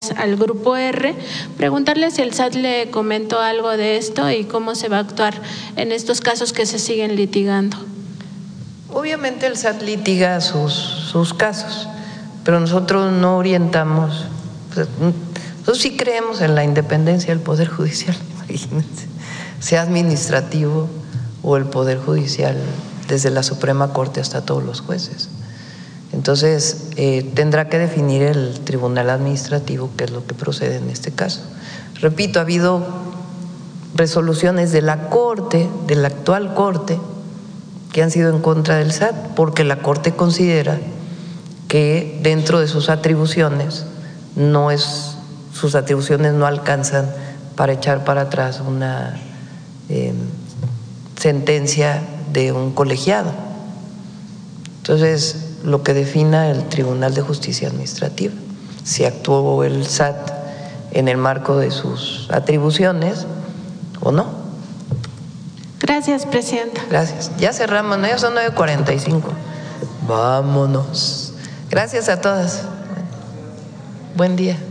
Díaz al Grupo R. Preguntarle si el SAT le comentó algo de esto y cómo se va a actuar en estos casos que se siguen litigando. Obviamente el SAT litiga sus casos, pero nosotros no orientamos. Nosotros sí creemos en la independencia del Poder Judicial, imagínense, sea administrativo o el Poder Judicial, desde la Suprema Corte hasta todos los jueces. Entonces, tendrá que definir el Tribunal Administrativo qué es lo que procede en este caso. Repito, ha habido resoluciones de la Corte, de la actual Corte, que han sido en contra del SAT, porque la Corte considera que dentro de sus atribuciones sus atribuciones no alcanzan para echar para atrás una sentencia de un colegiado. Entonces, lo que defina el Tribunal de Justicia Administrativa, si actuó el SAT en el marco de sus atribuciones o no. Gracias, presidenta. Gracias. Ya cerramos, ¿no? Ya son 9:45. Vámonos. Gracias a todas. Buen día.